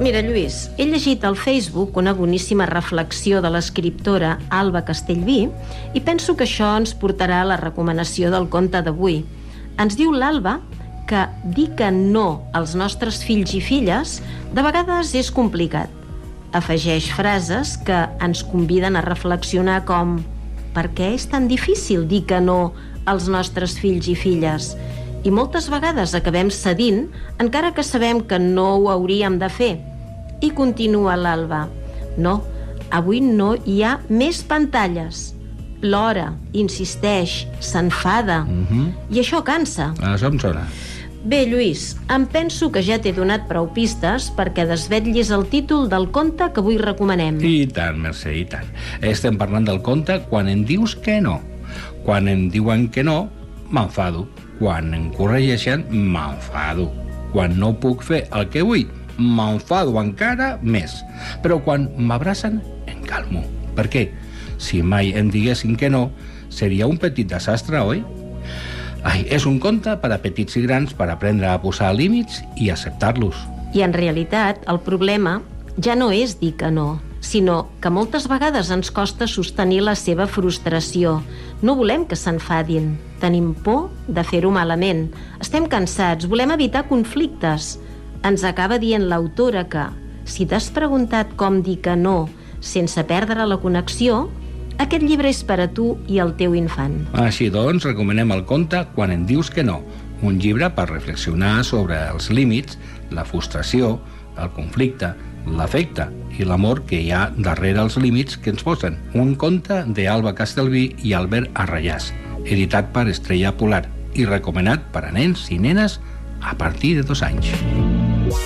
Mira, Lluís, he llegit al Facebook una boníssima reflexió de l'escriptora Alba Castellví i penso que això ens portarà a la recomanació del conte d'avui. Ens diu l'Alba que dir que no als nostres fills i filles de vegades és complicat. Afegeix frases que ens conviden a reflexionar com: per què és tan difícil dir que no als nostres fills i filles? I moltes vegades acabem cedint, encara que sabem que no ho hauríem de fer. I continua l'Alba: no, avui no hi ha més pantalles. L'hora, insisteix, s'enfada. I això cansa. Això em sona. Bé, Lluís, em penso que ja t'he donat prou pistes perquè desvetllis el títol del conte que avui recomanem. I tant, Mercè, i tant. Estem parlant del conte Quan em dius que no. Quan em diuen que no, m'enfado. Quan em corregeixen, m'enfado. Quan no puc fer el que vull, m'enfado encara més. Però quan m'abracen, em calmo. Per què? Si mai em diguessin que no, seria un petit desastre, oi? És un conte per a petits i grans per aprendre a posar límits i acceptar-los. I en realitat el problema ja no és dir que no, sinó que moltes vegades ens costa sostenir la seva frustració. No volem que s'enfadin, tenim por de fer-ho malament, estem cansats, volem evitar conflictes. Ens acaba dient l'autora que, si t'has preguntat com dir que no sense perdre la connexió, aquest llibre és per a tu i el teu infant. Així doncs, recomanem el conte Quan em dius que no, un llibre per reflexionar sobre els límits, la frustració, el conflicte, l'afecte i l'amor que hi ha darrere els límits que ens posen. Un conte d'Alba Castellví i Albert Arrayàs, editat per Estrella Polar i recomanat per a nens i nenes a partir de 2 anys.